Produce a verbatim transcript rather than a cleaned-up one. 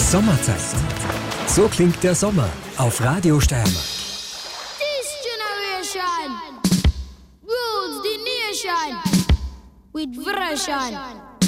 Sommerzeit. So klingt der Sommer auf Radio Steiermark. This generation rules the nation with version.